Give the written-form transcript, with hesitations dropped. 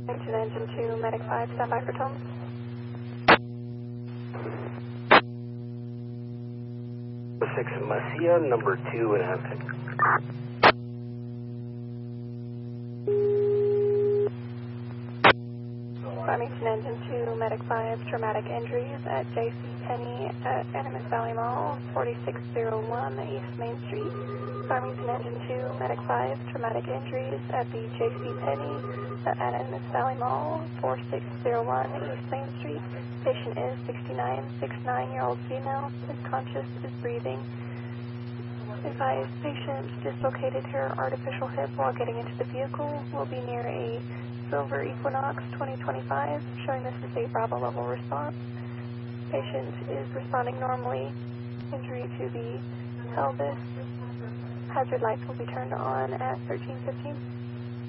Engine Engine 2, Medic 5, stand by for tone. 6 Masia, number 2 in Hampton. Farmington Engine 2, Medic 5, traumatic injuries at J.C. Penney at Animas Valley Mall, 4601 East Main Street. Farmington Engine 2, Medic 5, traumatic injuries at the J.C. Penney at Animas Valley Mall, 4601 East Main Street. Patient is 69-year-old female, is conscious, is breathing. Advised patient dislocated her artificial hip while getting into the vehicle. Will be near a Silver Equinox 2025, showing this is a Bravo level response. Patient is responding normally. Injury to the pelvis. Hazard lights will be turned on at 13:15.